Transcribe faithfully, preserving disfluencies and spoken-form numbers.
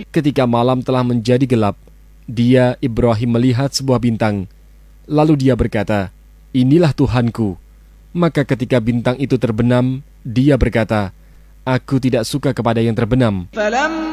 Ketika malam telah menjadi gelap, dia, Ibrahim, melihat sebuah bintang. Lalu dia berkata, "Inilah Tuhanku." Maka ketika bintang itu terbenam, dia berkata, "Aku tidak suka kepada yang terbenam."